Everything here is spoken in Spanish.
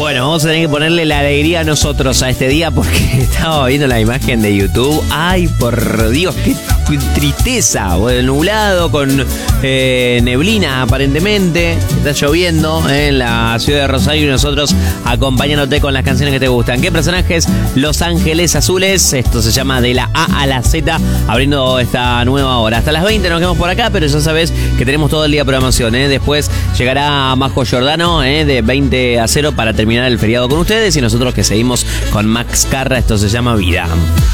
Bueno, vamos a tener que ponerle la alegría a nosotros a este día porque estaba viendo la imagen de YouTube. Ay, por Dios, qué tristeza. Bueno, nublado con neblina aparentemente. Está lloviendo en la ciudad de Rosario y nosotros acompañándote con las canciones que te gustan. ¿Qué personajes? Los Ángeles Azules. Esto se llama De la A a la Z, abriendo esta nueva hora. Hasta las 20 nos quedamos por acá, pero ya sabes que tenemos todo el día de programación. Después llegará Majo Giordano de 20 a 0 para terminar el feriado con ustedes y nosotros que seguimos con Max Carra. Esto se llama Vida.